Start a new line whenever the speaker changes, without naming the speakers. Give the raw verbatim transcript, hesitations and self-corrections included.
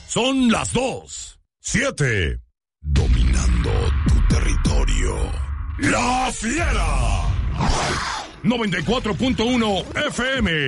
Son las dos. Siete. Dominando tu territorio. La Fiera. noventa y cuatro punto uno F M.